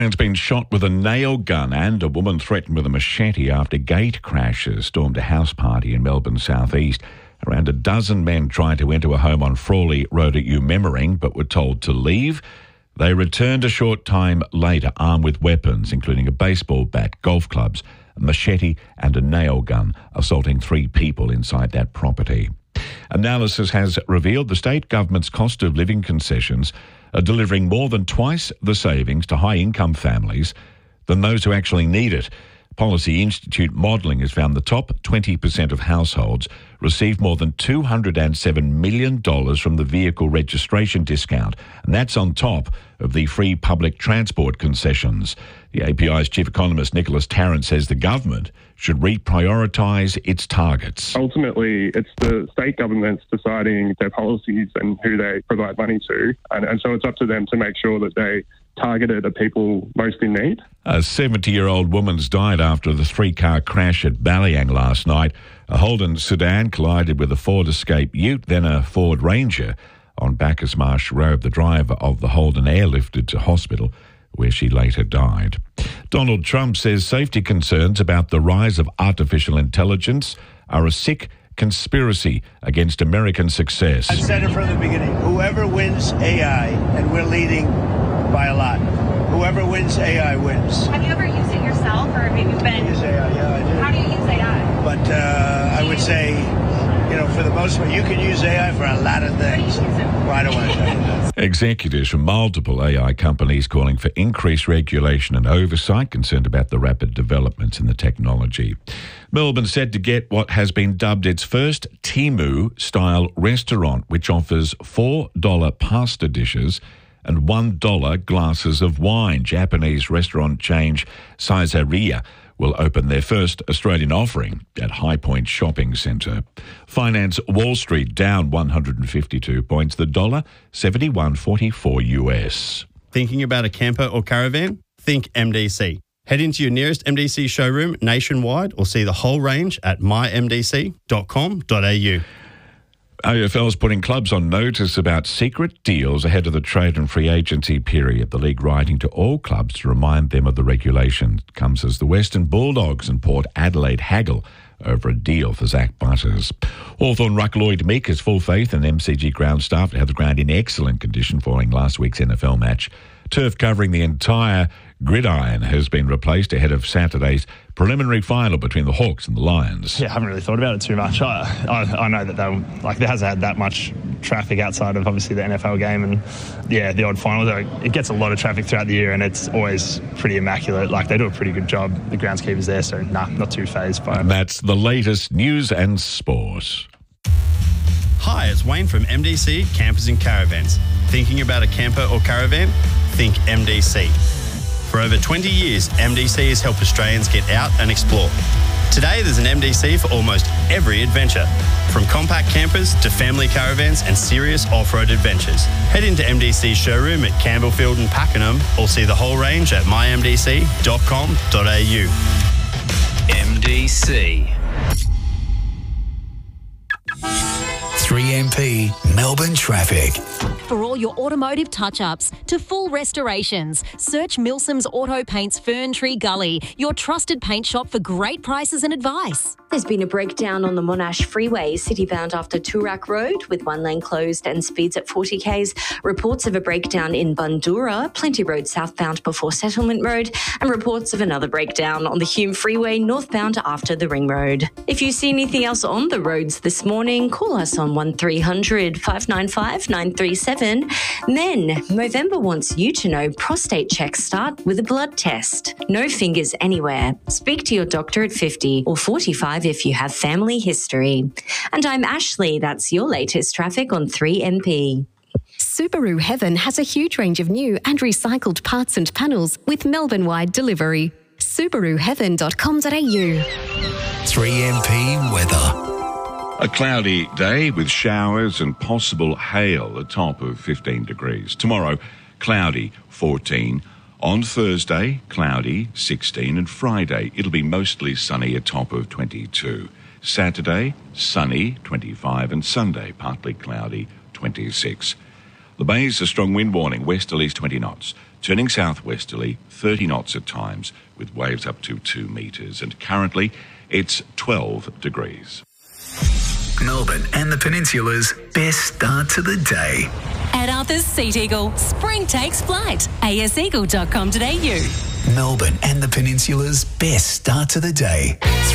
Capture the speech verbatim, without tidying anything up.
It's been shot with a nail gun and a woman threatened with a machete after gate crashers stormed a house party in Melbourne's southeast. Around a dozen men tried to enter a home on Frawley Road at Umemmering but were told to leave. They returned a short time later armed with weapons, including a baseball bat, golf clubs, a machete and a nail gun, assaulting three people inside that property. Analysis has revealed the state government's cost of living concessions are delivering more than twice the savings to high-income families than those who actually need it. Policy Institute modelling has found the top twenty percent of households received more than two hundred seven million dollars from the vehicle registration discount, and that's on top of the free public transport concessions. The A P I's chief economist Nicholas Tarrant says the government should reprioritise its targets. Ultimately, it's the state governments deciding their policies and who they provide money to, and, and so it's up to them to make sure that they target it at people most in need. A seventy-year-old woman's died after the three-car crash at Ballyang last night. A Holden sedan collided with a Ford Escape Ute, then a Ford Ranger on Bacchus Marsh Road. The driver of the Holden airlifted to hospital, where she later died. Donald Trump says safety concerns about the rise of artificial intelligence are a sick conspiracy against American success. I've said it from the beginning. Whoever wins A I, and we're leading by a lot, whoever wins A I wins. Have you ever used it yourself, or maybe you've been... I use A I, yeah, I do. How do you use A I? But uh, I would say, you know, for the most part, you can use A I for a lot of things. Well, I don't want to tell you that. Executives from multiple A I companies calling for increased regulation and oversight, concerned about the rapid developments in the technology. Melbourne said to get what has been dubbed its first Temu-style restaurant, which offers four dollars pasta dishes and one dollar glasses of wine. Japanese restaurant chain Caesarea will open their first Australian offering at High Point Shopping Centre. Finance Wall Street down one hundred fifty-two points. The dollar, seventy-one forty-four U S. Thinking about a camper or caravan? Think M D C. Head into your nearest M D C showroom nationwide or see the whole range at my m d c dot com dot a u. A F L's putting clubs on notice about secret deals ahead of the trade and free agency period. The league writing to all clubs to remind them of the regulation. It comes as the Western Bulldogs and Port Adelaide haggle over a deal for Zach Butters. Hawthorn ruck Lloyd Meek has full faith in M C G ground staff to have the ground in excellent condition following last week's N F L match. Turf covering the entire gridiron has been replaced ahead of Saturday's preliminary final between the Hawks and the Lions. Yeah, I haven't really thought about it too much. I I, I know that they like there hasn't had that much traffic outside of obviously the N F L game and yeah the odd final. Though it gets a lot of traffic throughout the year and it's always pretty immaculate. Like they do a pretty good job. The groundskeepers there, so nah, not too phased by it. And that's the latest news and sport. Hi, it's Wayne from M D C Campers and Caravans. Thinking about a camper or caravan? Think M D C. For over twenty years, M D C has helped Australians get out and explore. Today, there's an M D C for almost every adventure, from compact campers to family caravans and serious off-road adventures. Head into M D C's showroom at Campbellfield and Pakenham or see the whole range at my m d c dot com dot a u. M D C. three M P Melbourne Traffic. For all your automotive touch-ups to full restorations, search Milsom's Auto Paints Ferntree Gully, your trusted paint shop for great prices and advice. There's been a breakdown on the Monash Freeway, city-bound after Toorak Road, with one lane closed and speeds at forty kays. Reports of a breakdown in Bundoora, Plenty Road southbound before Settlement Road, and reports of another breakdown on the Hume Freeway northbound after the Ring Road. If you see anything else on the roads this morning, call us on one three hundred, five nine five, nine three seven. Then, Movember wants you to know prostate checks start with a blood test. No fingers anywhere. Speak to your doctor at fifty or forty-five if you have family history. And I'm Ashley. That's your latest traffic on three M P. Subaru Heaven has a huge range of new and recycled parts and panels with Melbourne-wide delivery. subaru heaven dot com dot a u. three M P weather. A cloudy day with showers and possible hail, a top of fifteen degrees. Tomorrow, cloudy, fourteen. On Thursday, cloudy, sixteen. And Friday, it'll be mostly sunny, a top of twenty-two. Saturday, sunny, twenty-five. And Sunday, partly cloudy, twenty-six. The Bay's a strong wind warning, west to east twenty knots. turning southwesterly, thirty knots at times, with waves up to two metres. And currently, it's twelve degrees. Melbourne and the Peninsula's best start to the day. At Arthur's Seat Eagle, spring takes flight. a s eagle dot com dot a u. Melbourne and the Peninsula's best start to the day.